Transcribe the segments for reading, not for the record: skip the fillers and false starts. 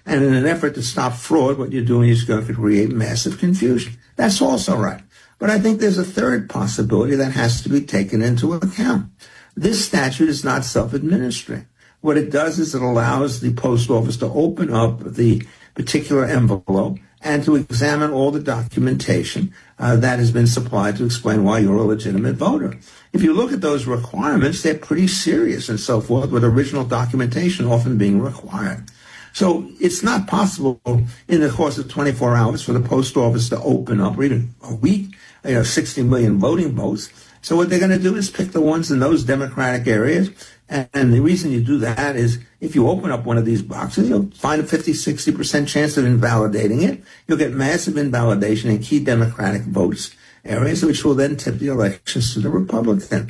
And in an effort to stop fraud, what you're doing is going to create massive confusion. That's also right. But I think there's a third possibility that has to be taken into account. This statute is not self-administering. What it does is it allows the post office to open up the particular envelope and to examine all the documentation that has been supplied to explain why you're a legitimate voter. If you look at those requirements, they're pretty serious and so forth, with original documentation often being required. So it's not possible in the course of 24 hours for the post office to open up, or even a week, 60 million voting votes. So what they're going to do is pick the ones in those Democratic areas. And the reason you do that is if you open up one of these boxes, you'll find a 50-60% chance of invalidating it. You'll get massive invalidation in key Democratic votes areas, which will then tip the elections to the Republican.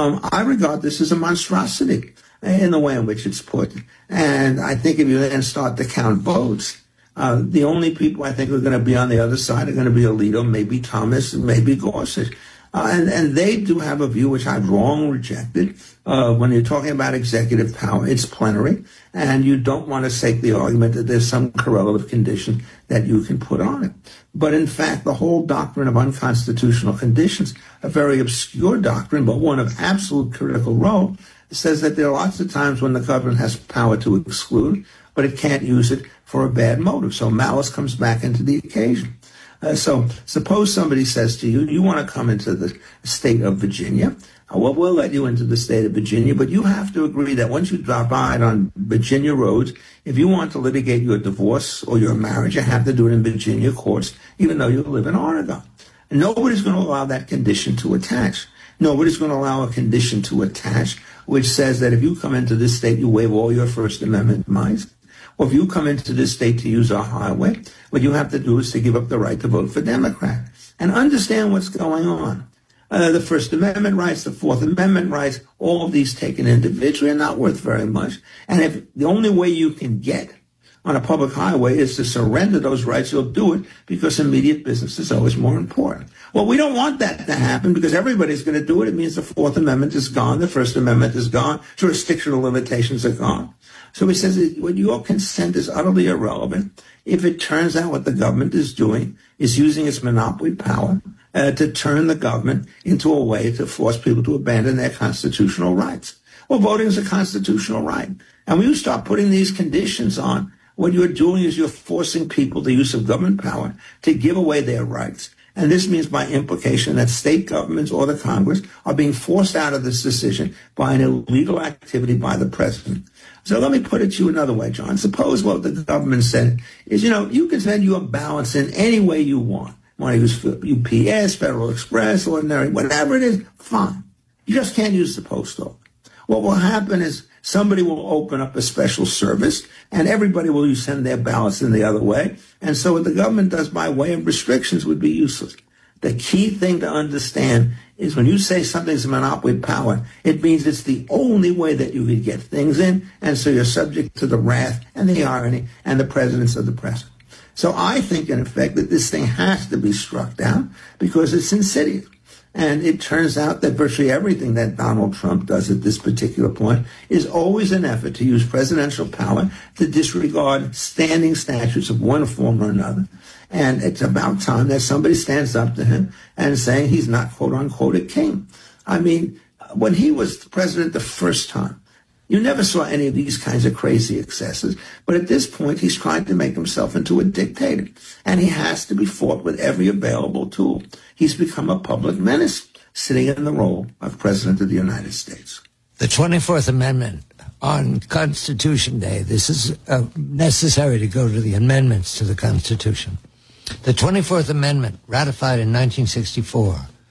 I regard this as a monstrosity in the way in which it's put. And I think if you then start to count votes, the only people I think who are going to be on the other side are going to be Alito, maybe Thomas, and maybe Gorsuch. And they do have a view which I've long rejected. When you're talking about executive power, it's plenary, and you don't want to stake the argument that there's some correlative condition that you can put on it. But in fact, the whole doctrine of unconstitutional conditions, a very obscure doctrine, but one of absolute critical role, says that there are lots of times when the government has power to exclude, but it can't use it for a bad motive. So malice comes back into the occasion. So suppose somebody says to you, you want to come into the state of Virginia. Well, we'll let you into the state of Virginia, but you have to agree that once you ride on Virginia roads, if you want to litigate your divorce or your marriage, you have to do it in Virginia courts, even though you live in Oregon. And nobody's going to allow that condition to attach. Nobody's going to allow a condition to attach which says that if you come into this state, you waive all your First Amendment rights. Or if you come into this state to use our highway, what you have to do is to give up the right to vote for Democrat. And understand what's going on. The First Amendment rights, the Fourth Amendment rights, all of these taken individually are not worth very much. And if the only way you can get on a public highway is to surrender those rights, you'll do it because immediate business is always more important. Well, we don't want that to happen because everybody's going to do it. It means the Fourth Amendment is gone. The First Amendment is gone. Jurisdictional limitations are gone. So he says when your consent is utterly irrelevant, if it turns out what the government is doing is using its monopoly power to turn the government into a way to force people to abandon their constitutional rights. Well, voting is a constitutional right. And when you start putting these conditions on, what you're doing is you're forcing people the use of government power to give away their rights. And this means by implication that state governments or the Congress are being forced out of this decision by an illegal activity by the president. So let me put it to you another way, John. Suppose what the government said is, you can send your ballots in any way you want. Want to use UPS, Federal Express, ordinary, whatever it is, fine. You just can't use the post office. What will happen is somebody will open up a special service and everybody will send their ballots in the other way. And so what the government does by way of restrictions would be useless. The key thing to understand is when you say something's a monopoly power, it means it's the only way that you can get things in. And so you're subject to the wrath and the irony and the precedence of the precedent. So I think, in effect, that this thing has to be struck down because it's insidious. And it turns out that virtually everything that Donald Trump does at this particular point is always an effort to use presidential power to disregard standing statutes of one form or another. And it's about time that somebody stands up to him and saying he's not, quote unquote, a king. I mean, when he was president the first time, you never saw any of these kinds of crazy excesses. But at this point, he's trying to make himself into a dictator. And he has to be fought with every available tool. He's become a public menace, sitting in the role of President of the United States. The 24th Amendment on Constitution Day, this is necessary to go to the amendments to the Constitution. The 24th Amendment, ratified in 1964,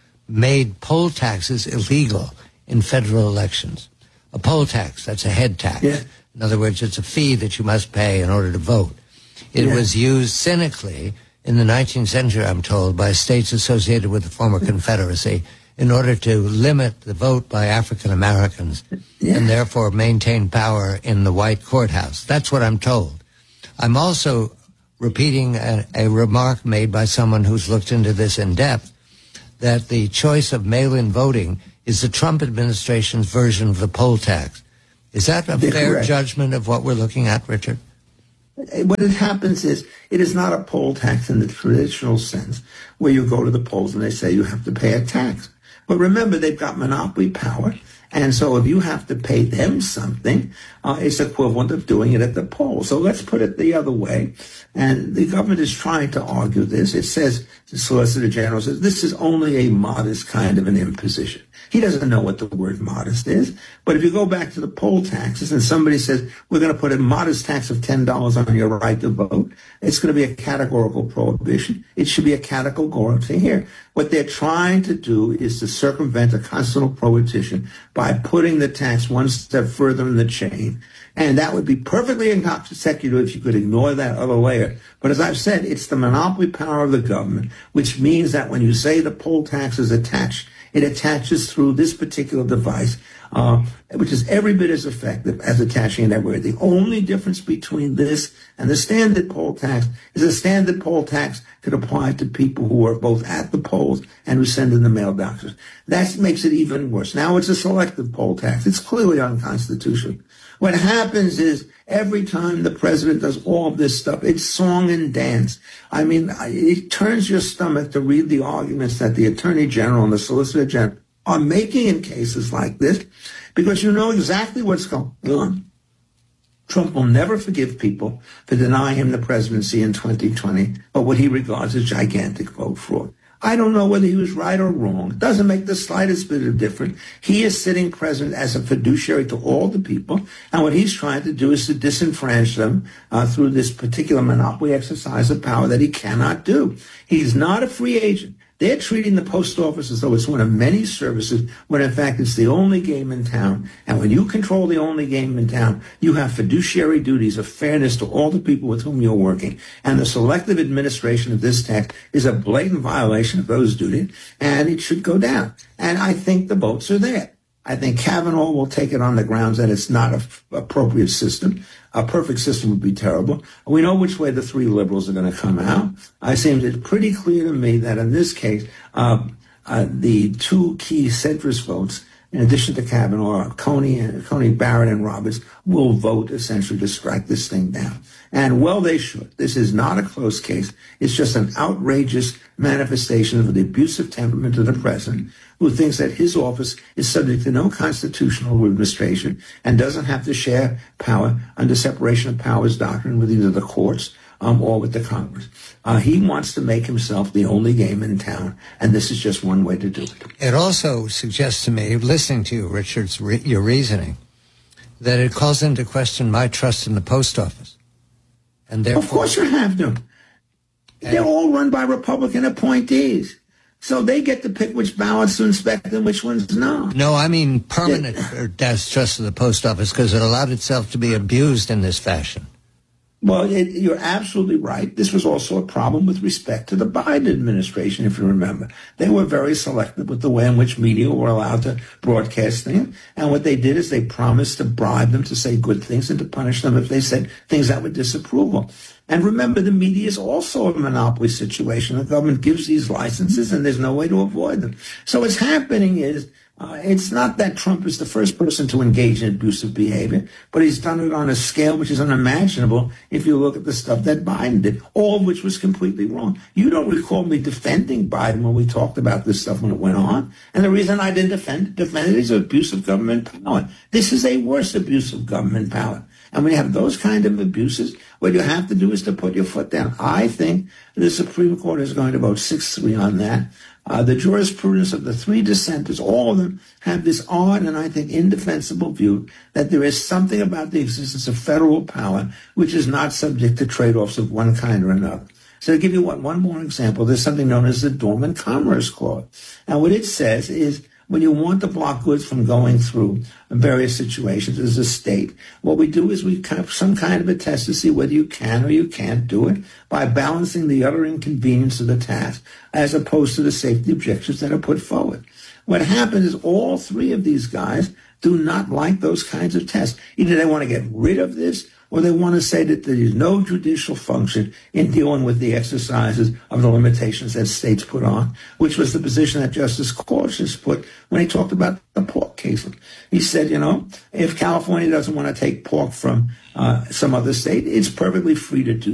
made poll taxes illegal in federal elections. A poll tax, that's a head tax. Yeah. In other words, it's a fee that you must pay in order to vote. It was used cynically in the 19th century, I'm told, by states associated with the former Confederacy in order to limit the vote by African Americans and therefore maintain power in the white courthouse. That's what I'm told. I'm also repeating a remark made by someone who's looked into this in depth, that the choice of mail-in voting is the Trump administration's version of the poll tax. Is that a fair judgment of what we're looking at, Richard? What it happens is it is not a poll tax in the traditional sense where you go to the polls and they say you have to pay a tax. But remember, they've got monopoly power. And so if you have to pay them something, it's equivalent of doing it at the polls. So let's put it the other way. And the government is trying to argue this. It says, the Solicitor General says, this is only a modest kind of an imposition. He doesn't know what the word modest is. But if you go back to the poll taxes and somebody says, we're going to put a modest tax of $10 on your right to vote, it's going to be a categorical prohibition. It should be a categorical thing here. What they're trying to do is to circumvent a constitutional prohibition by putting the tax one step further in the chain. And that would be perfectly inconsecutive if you could ignore that other layer. But as I've said, it's the monopoly power of the government, which means that when you say the poll tax is attached, it attaches through this particular device, which is every bit as effective as attaching it everywhere. The only difference between this and the standard poll tax is a standard poll tax could apply to people who are both at the polls and who send in the mail boxes. That makes it even worse. Now it's a selective poll tax. It's clearly unconstitutional. What happens is every time the president does all of this stuff, it's song and dance. I mean, it turns your stomach to read the arguments that the Attorney General and the Solicitor General are making in cases like this, because you know exactly what's going on. Trump will never forgive people for denying him the presidency in 2020, but what he regards as gigantic vote fraud. I don't know whether he was right or wrong. It doesn't make the slightest bit of difference. He is sitting president as a fiduciary to all the people, and what he's trying to do is to disenfranchise them through this particular monopoly exercise of power that he cannot do. He's not a free agent. They're treating the post office as though it's one of many services, when in fact it's the only game in town. And when you control the only game in town, you have fiduciary duties of fairness to all the people with whom you're working. And the selective administration of this tax is a blatant violation of those duties, and it should go down. And I think the votes are there. I think Kavanaugh will take it on the grounds that it's not an appropriate system. A perfect system would be terrible. We know which way the three liberals are going to come out. It seems it's pretty clear to me that in this case, the two key centrist votes, in addition to Kavanaugh, Coney Barrett, and Roberts, will vote essentially to strike this thing down. And well, they should. This is not a close case. It's just an outrageous manifestation of the abusive temperament of the president, who thinks that his office is subject to no constitutional administration and doesn't have to share power under separation of powers doctrine with either the courts or with the Congress. He wants to make himself the only game in town, and this is just one way to do it. It also suggests to me, listening to you, Richard, your reasoning, that it calls into question my trust in the post office. And therefore, of course you have to. They're all run by Republican appointees. So they get to pick which ballots to inspect and which ones not. No, I mean permanent distrust of the post office, because it allowed itself to be abused in this fashion. Well, you're absolutely right. This was also a problem with respect to the Biden administration, if you remember. They were very selective with the way in which media were allowed to broadcast things. And what they did is they promised to bribe them to say good things and to punish them if they said things that were disapproval. And remember, the media is also a monopoly situation. The government gives these licenses, and there's no way to avoid them. So what's happening is, it's not that Trump is the first person to engage in abusive behavior, but he's done it on a scale which is unimaginable if you look at the stuff that Biden did, all of which was completely wrong. You don't recall me defending Biden when we talked about this stuff when it went on. And the reason I didn't defend it is abuse of government power. This is a worse abuse of government power. And when you have those kind of abuses, what you have to do is to put your foot down. I think the Supreme Court is going to vote 6-3 on that. The jurisprudence of the three dissenters, all of them have this odd and I think indefensible view that there is something about the existence of federal power which is not subject to trade-offs of one kind or another. So to give you one more example, there's something known as the Dormant Commerce Clause. And what it says is, when you want to block goods from going through various situations as a state, what we do is we have some kind of a test to see whether you can or you can't do it by balancing the utter inconvenience of the task as opposed to the safety objections that are put forward. What happens is all three of these guys do not like those kinds of tests. Either they want to get rid of this or they want to say that there is no judicial function in dealing with the exercises of the limitations that states put on, which was the position that Justice Gorsuch put when he talked about the pork case. He said, if California doesn't want to take pork from some other state, it's perfectly free to do